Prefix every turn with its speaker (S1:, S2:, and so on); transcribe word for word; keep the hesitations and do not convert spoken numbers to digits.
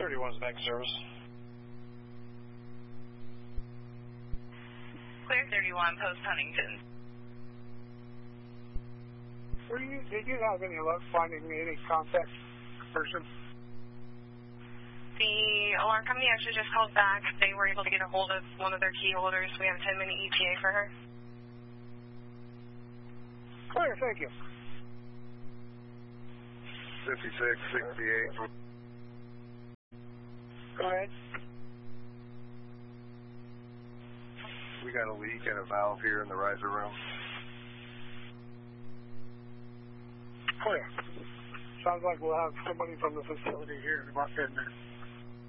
S1: thirty-one is back in service.
S2: Clear thirty-one, Post Huntington.
S3: Were you, did you have any luck finding any contact person?
S2: The alarm company actually just called back. They were able to get a hold of one of their key holders. We have a ten minute E T A for her.
S3: Clear, thank you.
S4: fifty-six sixty-eight.
S3: Go ahead.
S4: We got a leak in a valve here in the riser room.
S3: Clear. Sounds like we'll have somebody from the facility here in about ten minutes.